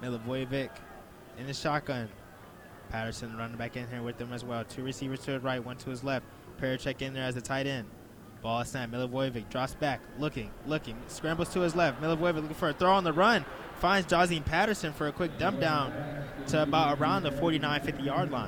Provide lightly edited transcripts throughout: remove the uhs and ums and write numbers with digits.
Milivojevic in the shotgun. Patterson running back in here with them as well. Two receivers to his right, one to his left. Parachek in there as a tight end. Ball is snapped. Milivojevic drops back, looking, scrambles to his left. Milivojevic looking for a throw on the run. Finds Jazeen Patterson for a quick dump down to about around the 49, 50-yard line.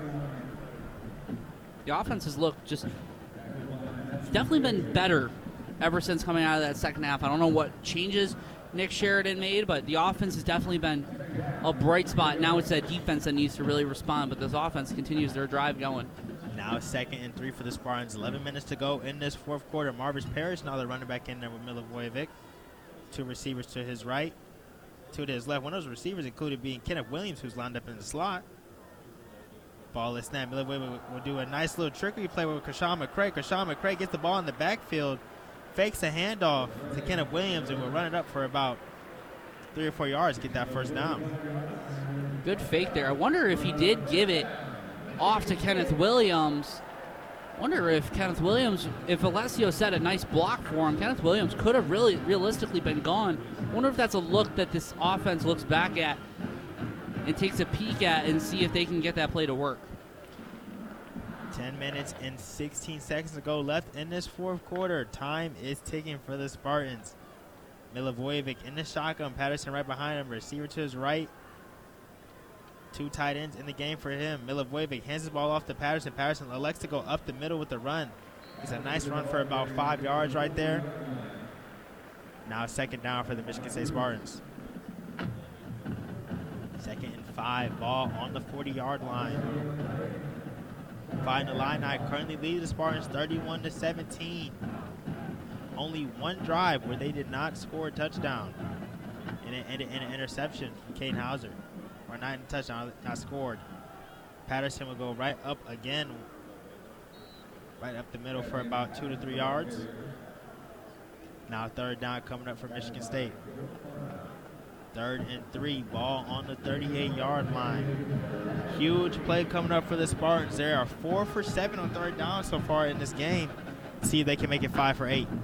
The offense has looked just definitely been better ever since coming out of that second half. I don't know what changes Nick Sheridan made, but the offense has definitely been a bright spot. Now it's that defense that needs to really respond, but this offense continues their drive going. Now 2nd and 3 for the Spartans. 11 minutes to go in this fourth quarter. Marvis Parrish now they're running back in there with Milivojevic. Two receivers to his right, two to his left. One of those receivers included being Kenneth Williams, who's lined up in the slot. Ball is snapped. Milivojevic will do a nice little trickery play with Krishan McCray. Krishan McCray gets the ball in the backfield, fakes a handoff to Kenneth Williams, and will run it up for about 3 or 4 yards, get that first down. Good fake there. I wonder if he did give it off to Kenneth Williams. Wonder if Kenneth Williams, if Alessio set a nice block for him, Kenneth Williams could have really realistically been gone. Wonder if that's a look that this offense looks back at and takes a peek at and see if they can get that play to work. 10 minutes and 16 seconds to go left in this fourth quarter. Time is ticking for the Spartans. Milivojevic in the shotgun, Patterson right behind him, receiver to his right. Two tight ends in the game for him. Milivojevic hands the ball off to Patterson. Patterson elects to go up the middle with the run. It's a nice run for about 5 yards right there. Now 2nd down for the Michigan State Spartans. 2nd and 5, ball on the 40-yard line. Fighting Illini currently lead the Spartans 31-17. Only one drive where they did not score a touchdown and an interception from Kane Hauser. Or not in touchdown, not scored. Patterson will go right up again, right up the middle for about 2 to 3 yards. Now 3rd down coming up for Michigan State. 3rd and 3, ball on the 38-yard line. Huge play coming up for the Spartans. They are 4 for 7 on 3rd down so far in this game. See if they can make it 5 for 8.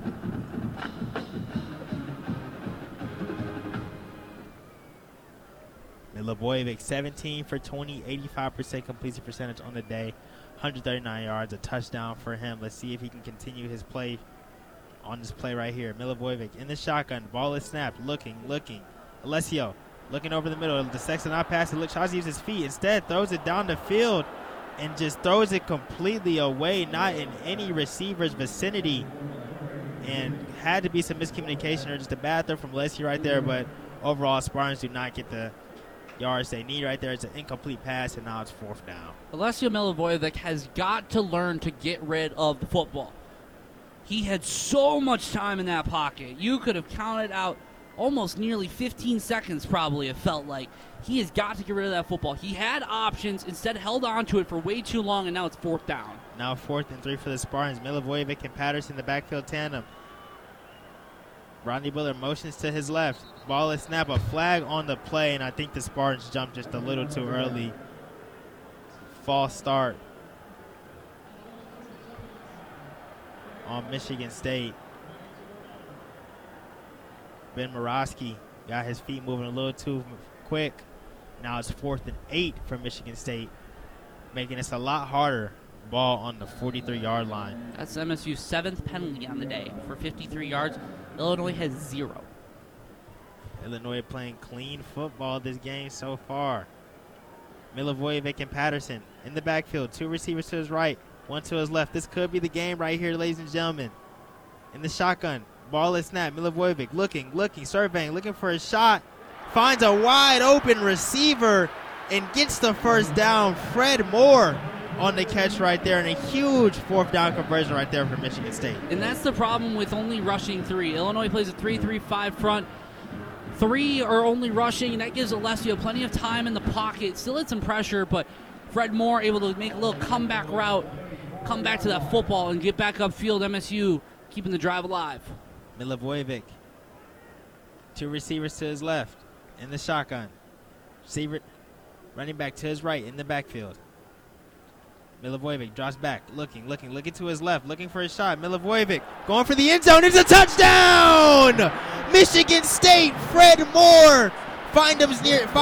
Milivojevic 17 for 20, 85% completion percentage on the day, 139 yards, a touchdown for him. Let's see if he can continue his play on this play right here. Milivojevic in the shotgun, ball is snapped, looking. Alessio looking over the middle. The Sexton not pass it. Tries to use his feet. Instead, throws it down the field and just throws it completely away, not in any receiver's vicinity. And had to be some miscommunication or just a bad throw from Alessio right there, but overall, Spartans do not get the yards they need right there. It's an incomplete pass, and now it's 4th down. Alessio Milivojevic has got to learn to get rid of the football. He had so much time in that pocket. You could have counted out almost nearly 15 seconds probably, it felt like. He has got to get rid of that football. He had options, instead held on to it for way too long, and now it's 4th down. Now 4th and 3 for the Spartans. Milivojevic and Patterson in the backfield tandem. Rodney Buller motions to his left. Ball is snap, a flag on the play, and I think the Spartans jumped just a little too early. False start on Michigan State. Ben Morosky got his feet moving a little too quick. Now it's 4th and 8 for Michigan State, making this a lot harder. Ball on the 43-yard line. That's MSU's 7th penalty on the day for 53 yards. Illinois has 0. Illinois playing clean football this game so far. Milivojevic and Patterson in the backfield. Two receivers to his right, one to his left. This could be the game right here, ladies and gentlemen. In the shotgun, ball is snapped. Milivojevic looking, surveying, looking for a shot. Finds a wide open receiver and gets the first down. Fred Moore on the catch right there, and a huge 4th down conversion right there for Michigan State. And that's the problem with only rushing 3. Illinois plays a 3-3-5 front. 3 are only rushing, and that gives Alessio plenty of time in the pocket. Still had some pressure, but Fred Moore able to make a little comeback route, come back to that football, and get back upfield. MSU keeping the drive alive. Milivojevic. Two receivers to his left in the shotgun. Receiver running back to his right in the backfield. Milivojevic drops back, looking to his left, looking for a shot. Milivojevic going for the end zone. It's a touchdown! Michigan State, Fred Moore. Find him near